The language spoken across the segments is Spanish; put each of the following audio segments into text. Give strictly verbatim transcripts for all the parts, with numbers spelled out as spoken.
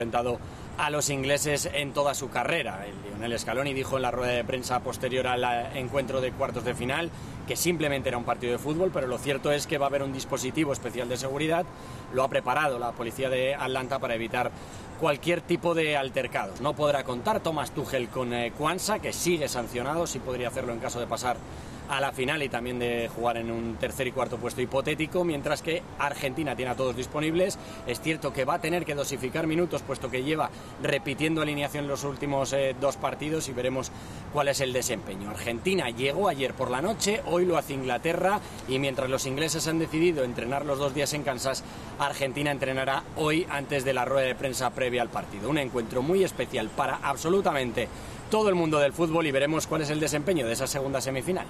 enfrentado a los ingleses en toda su carrera. El Lionel Scaloni dijo en la rueda de prensa posterior al encuentro de cuartos de final que simplemente era un partido de fútbol, pero lo cierto es que va a haber un dispositivo especial de seguridad. Lo ha preparado la policía de Atlanta para evitar cualquier tipo de altercados. No podrá contar Thomas Tuchel con eh, Quansah, que sigue sancionado, sí podría hacerlo en caso de pasar a la final y también de jugar en un tercer y cuarto puesto hipotético, mientras que Argentina tiene a todos disponibles. Es cierto que va a tener que dosificar minutos, puesto que lleva repitiendo alineación los últimos eh, dos partidos, y veremos cuál es el desempeño. Argentina llegó ayer por la noche, hoy lo hace Inglaterra, y mientras los ingleses han decidido entrenar los dos días en Kansas, Argentina entrenará hoy antes de la rueda de prensa previa al partido. Un encuentro muy especial para absolutamente todo el mundo del fútbol, y veremos cuál es el desempeño de esa segunda semifinal.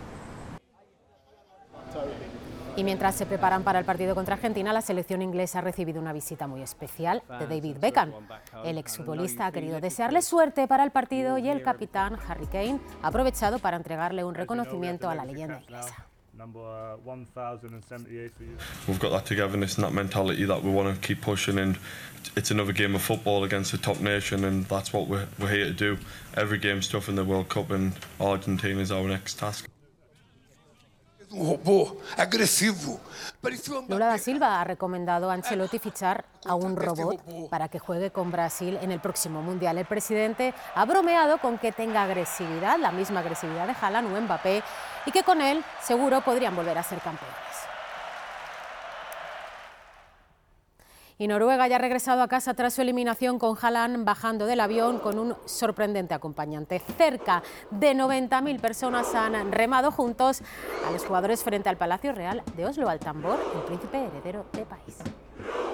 Y mientras se preparan para el partido contra Argentina, la selección inglesa ha recibido una visita muy especial de David Beckham. El exfutbolista ha querido desearle suerte para el partido y el capitán Harry Kane ha aprovechado para entregarle un reconocimiento a la leyenda inglesa. We've got that togetherness and that mentality that we want to keep pushing, and it's another game of football against a top nation, and that's what we're, we're here to do. Every game's tough in the World Cup, and Argentina is our next task. Un robô agresivo. Lula da Silva ha recomendado a Ancelotti fichar a un robot para que juegue con Brasil en el próximo Mundial. El presidente ha bromeado con que tenga agresividad, la misma agresividad de Haaland o Mbappé, y que con él seguro podrían volver a ser campeones. Y Noruega ya ha regresado a casa tras su eliminación, con Haaland bajando del avión con un sorprendente acompañante. Cerca de noventa mil personas han remado juntos a los jugadores frente al Palacio Real de Oslo, al tambor, el príncipe heredero del país.